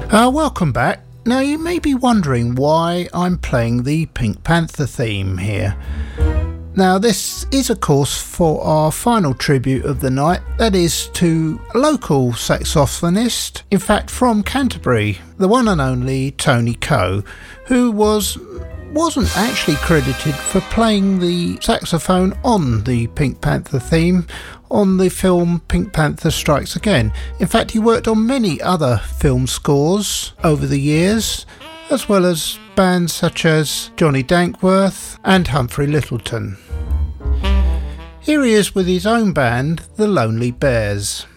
Welcome back. Now you may be wondering why I'm playing the Pink Panther theme here. Now this is of course for our final tribute of the night, that is to a local saxophonist, in fact from Canterbury, the one and only Tony Coe, who wasn't actually credited for playing the saxophone on the Pink Panther theme on the film Pink Panther Strikes Again. In fact, he worked on many other film scores over the years, as well as bands such as Johnny Dankworth and Humphrey Lyttelton. Here he is with his own band, the Lonely Bears.